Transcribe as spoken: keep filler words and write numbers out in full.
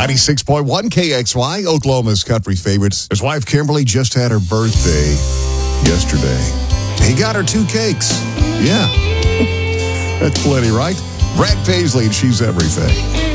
ninety-six point one K X Y, Oklahoma's country favorites. His wife Kimberly just had her birthday yesterday. He got her two cakes. Yeah. That's plenty, right? Brad Paisley, and She's Everything.